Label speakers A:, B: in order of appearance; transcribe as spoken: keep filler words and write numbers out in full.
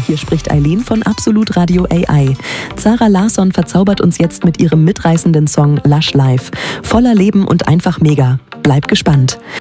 A: hier spricht Eileen von Absolut Radio A I. Zara Larsson verzaubert uns jetzt mit ihrem mitreißenden Song Lush Life. Voller Leben und einfach mega. Bleib gespannt.